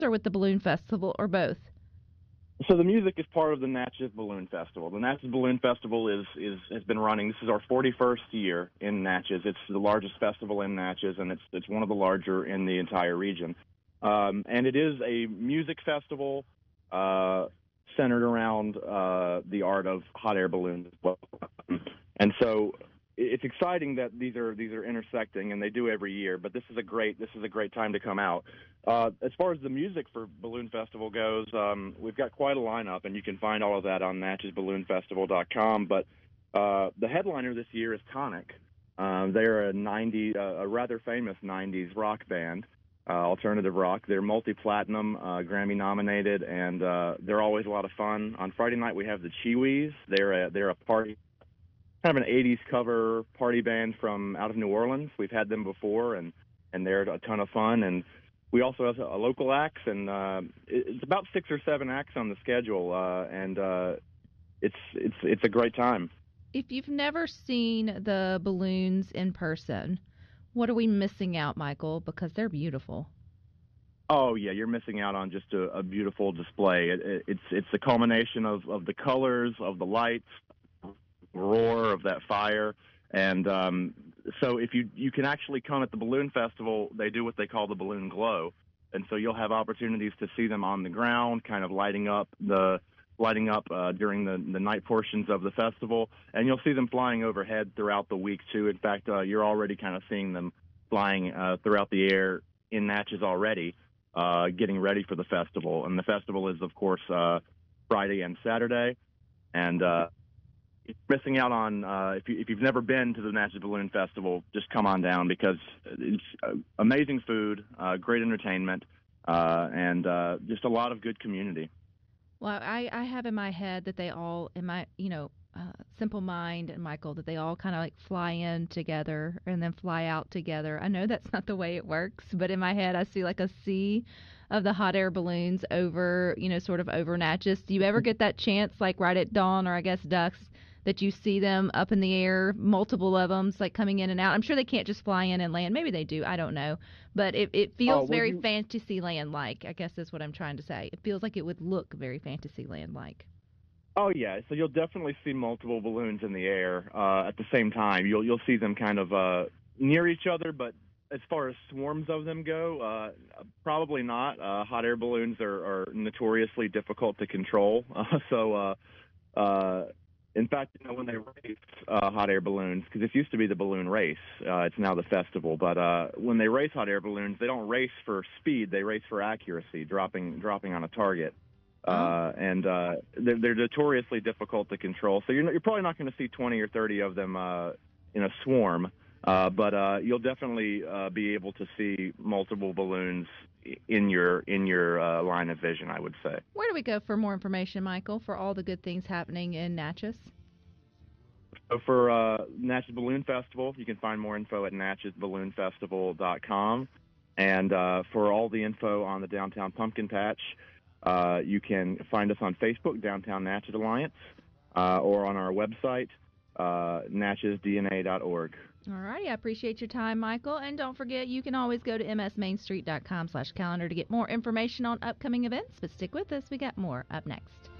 or with the Balloon Festival or both? So the music is part of the Natchez Balloon Festival. The Natchez Balloon Festival has been running. This is our 41st year in Natchez. It's the largest festival in Natchez, and it's one of the larger in the entire region. And it is a music festival centered around the art of hot air balloons as well. And so it's exciting that these are intersecting, and they do every year. But this is a great time to come out. As far as the music for Balloon Festival goes, we've got quite a lineup, and you can find all of that on NatchezBalloonFestival.com. But the headliner this year is Tonic. They're a rather famous '90s rock band, alternative rock. They're multi-platinum, Grammy nominated, and they're always a lot of fun. On Friday night we have the Chiwis. They're a party, kind of an '80s cover party band from out of New Orleans. We've had them before, and they're a ton of fun. And we also have a local acts, and it's about 6 or 7 acts on the schedule, and it's a great time. If you've never seen the balloons in person, what are we missing out, Michael? Because they're beautiful. Oh yeah, you're missing out on just a beautiful display. It's the culmination of the colors, of the lights, roar of that fire, and so if you can actually come at the Balloon Festival, they do what they call the balloon glow, and so you'll have opportunities to see them on the ground, kind of lighting up during the night portions of the festival, and you'll see them flying overhead throughout the week too. In fact, you're already kind of seeing them flying throughout the air in Natchez already, getting ready for the festival. And the festival is, of course, Friday and Saturday, and missing out on if you've never been to the Natchez Balloon Festival, just come on down, because it's amazing food, great entertainment, and just a lot of good community. Well, I have in my head that they all, in my, simple mind, and Michael, that they all kind of like fly in together and then fly out together. I know that's not the way it works, but in my head I see like a sea of the hot air balloons over, sort of over Natchez. Do you ever get that chance, like right at dawn or I guess dusk, that you see them up in the air, multiple of them, like coming in and out? I'm sure they can't just fly in and land. Maybe they do. I don't know. But it feels very Fantasyland-like, I guess is what I'm trying to say. It feels like it would look very Fantasyland-like. Oh yeah, so you'll definitely see multiple balloons in the air at the same time. You'll see them kind of near each other, but as far as swarms of them go, probably not. Hot air balloons are notoriously difficult to control, so. In fact, when they race hot air balloons, because this used to be the balloon race, it's now the festival. But when they race hot air balloons, they don't race for speed; they race for accuracy, dropping on a target. And they're notoriously difficult to control. So you're probably not going to see 20 or 30 of them in a swarm, but you'll definitely be able to see multiple balloons in your line of vision, I would say. Where do we go for more information, Michael, for all the good things happening in Natchez? So for Natchez Balloon Festival, you can find more info at NatchezBalloonFestival.com. And for all the info on the Downtown Pumpkin Patch, you can find us on Facebook, Downtown Natchez Alliance, or on our website, NatchezDNA.org. All righty. I appreciate your time, Michael. And don't forget, you can always go to msmainstreet.com/calendar to get more information on upcoming events. But stick with us. We got more up next.